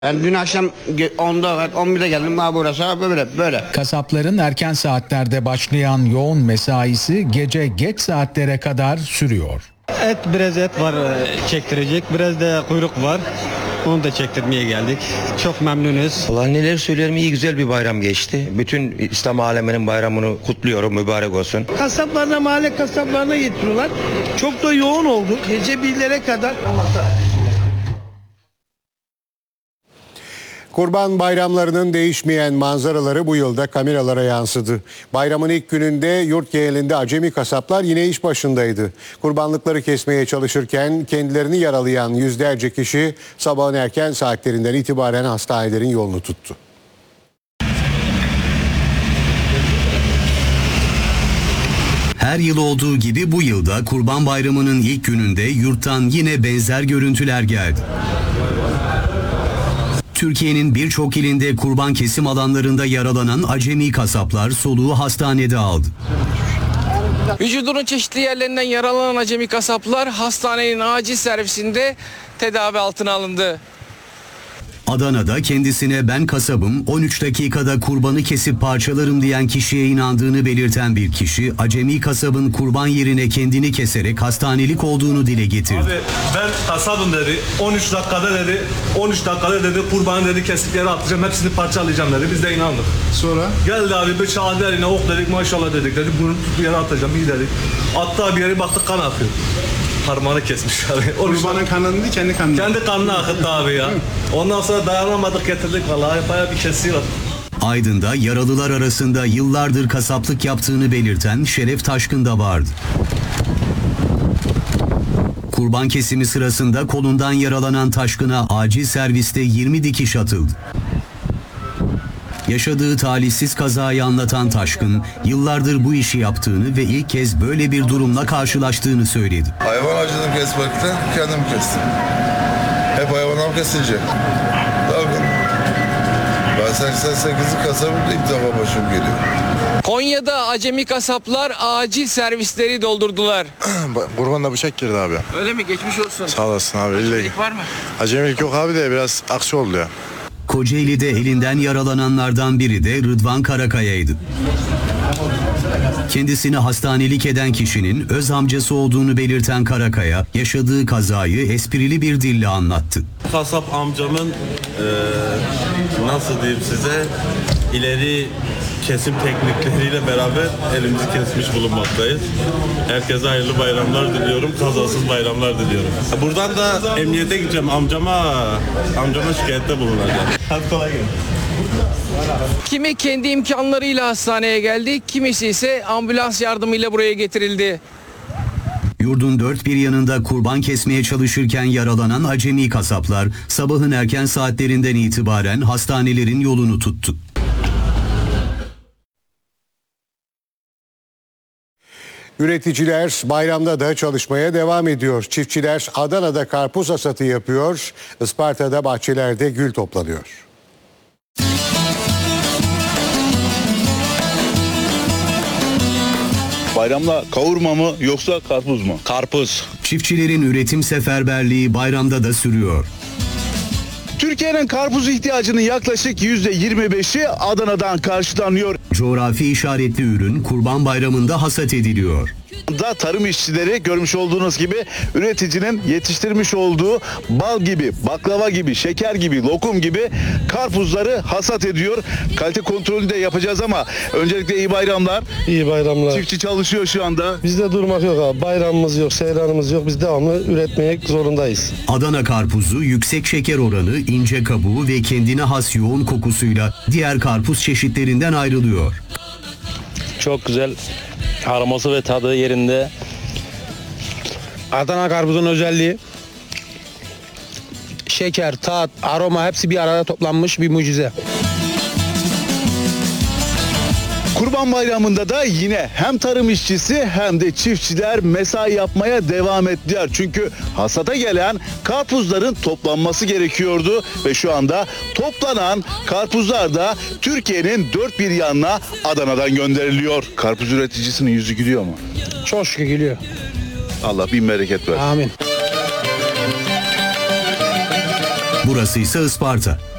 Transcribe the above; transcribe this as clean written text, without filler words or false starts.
Ben dün akşam 10'da 11'de geldim daha burası böyle. Kasapların erken saatlerde başlayan yoğun mesaisi gece geç saatlere kadar sürüyor. Biraz et var çektirecek, biraz da kuyruk var. Onu da çektirmeye geldik. Çok memnunuz. Vallahi neler söylerim, iyi güzel bir bayram geçti. Bütün İslam aleminin bayramını kutluyorum, mübarek olsun. Kasaplarına, mahalle kasaplarına getiriyorlar. Çok da yoğun oldu. Gece 1'lere kadar. Kurban bayramlarının değişmeyen manzaraları bu yılda kameralara yansıdı. Bayramın ilk gününde yurt genelinde acemi kasaplar yine iş başındaydı. Kurbanlıkları kesmeye çalışırken kendilerini yaralayan yüzlerce kişi sabahın erken saatlerinden itibaren hastanelerin yolunu tuttu. Her yıl olduğu gibi bu yılda Kurban Bayramı'nın ilk gününde yurttan yine benzer görüntüler geldi. Türkiye'nin birçok ilinde kurban kesim alanlarında yaralanan acemi kasaplar soluğu hastanede aldı. Vücudunun çeşitli yerlerinden yaralanan acemi kasaplar hastanenin acil servisinde tedavi altına alındı. Adana'da kendisine "ben kasabım, 13 dakikada kurbanı kesip parçalarım" diyen kişiye inandığını belirten bir kişi, acemi kasabın kurban yerine kendini keserek hastanelik olduğunu dile getirdi. Abi ben kasabım dedi, 13 dakikada dedi, 13 dakikada dedi kurbanı dedi kesip yere atacağım, hepsini parçalayacağım dedi. Biz de inandık. Sonra? Geldi abi bıçağı eline, ok dedik, maşallah dedik dedi, bunu tutup yere atacağım, iyi dedik. Attı bir yere baktık, kan akıyor. Parmağını kesmiş abi. Kurbanın kanını değil, kendi kanını. Kendi kanını akıttı abi ya. Ondan sonra dayanamadık, getirdik vallahi, bayağı bir kesiyor. Aydın'da yaralılar arasında yıllardır kasaplık yaptığını belirten Şeref Taşkın da vardı. Kurban kesimi sırasında kolundan yaralanan Taşkın'a acil serviste 20 dikiş atıldı. Yaşadığı talihsiz kazayı anlatan Taşkın, yıllardır bu işi yaptığını ve ilk kez böyle bir durumla karşılaştığını söyledi. Hayvan acıdım kesmekten, kendim kestim. Hep hayvanlar kesilecek. Tabii. Ben 88'i kasabım da ilk defa başım geliyor. Konya'da acemi kasaplar acil servisleri doldurdular. Kurbanla bıçak girdi abi. Öyle mi? Geçmiş olsun. Sağ olasın abi. Acemilik var mı? Acemilik yok abi de biraz aksi oldu ya. Kocaeli'de elinden yaralananlardan biri de Rıdvan Karakaya'ydı. Kendisini hastanelik eden kişinin öz amcası olduğunu belirten Karakaya, yaşadığı kazayı esprili bir dille anlattı. Kasap amcamın nasıl diyeyim size, ileri kesim teknikleriyle beraber elimizi kesmiş bulunmaktayız. Herkese hayırlı bayramlar diliyorum, kazasız bayramlar diliyorum. Buradan da emniyete gideceğim, amcama şikayette bulunacağım. Hadi kolay gelsin. Kimi kendi imkanlarıyla hastaneye geldi, kimisi ise ambulans yardımıyla buraya getirildi. Yurdun dört bir yanında kurban kesmeye çalışırken yaralanan acemi kasaplar sabahın erken saatlerinden itibaren hastanelerin yolunu tuttu. Üreticiler bayramda da çalışmaya devam ediyor. Çiftçiler Adana'da karpuz hasatı yapıyor, Isparta'da bahçelerde gül toplanıyor. Bayramda kavurma mı yoksa karpuz mu? Karpuz. Çiftçilerin üretim seferberliği bayramda da sürüyor. Türkiye'nin karpuz ihtiyacının yaklaşık %25'i Adana'dan karşılanıyor. Coğrafi işaretli ürün Kurban Bayramı'nda hasat ediliyor. Da tarım işçileri görmüş olduğunuz gibi üreticinin yetiştirmiş olduğu bal gibi, baklava gibi, şeker gibi, lokum gibi karpuzları hasat ediyor. Kalite kontrolünü de yapacağız ama öncelikle iyi bayramlar. İyi bayramlar. Çiftçi çalışıyor şu anda. Bizde durmak yok abi. Bayramımız yok, seyranımız yok. Biz devamlı üretmeye zorundayız. Adana karpuzu yüksek şeker oranı, ince kabuğu ve kendine has yoğun kokusuyla diğer karpuz çeşitlerinden ayrılıyor. Çok güzel. Aroması ve tadı yerinde. Adana karpuzun özelliği şeker, tat, aroma hepsi bir arada toplanmış bir mucize. Kurban Bayramı'nda da yine hem tarım işçisi hem de çiftçiler mesai yapmaya devam ettiler. Çünkü hasata gelen karpuzların toplanması gerekiyordu ve şu anda toplanan karpuzlar da Türkiye'nin dört bir yanına Adana'dan gönderiliyor. Karpuz üreticisinin yüzü gülüyor mu? Çok şükür gülüyor. Allah bin bereket versin. Amin. Burası ise Isparta.